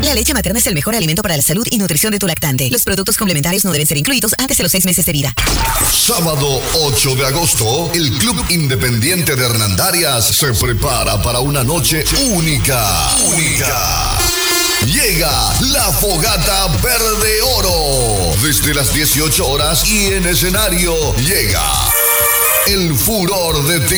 La leche materna es el mejor alimento para la salud y nutrición de tu lactante. Los productos complementarios no deben ser incluidos antes de los 6 meses de vida. Sábado 8 de agosto, el Club Independiente de Hernandarias se prepara para una noche única. Llega la Fogata Verde Oro. Desde las 18 horas y en escenario llega el furor de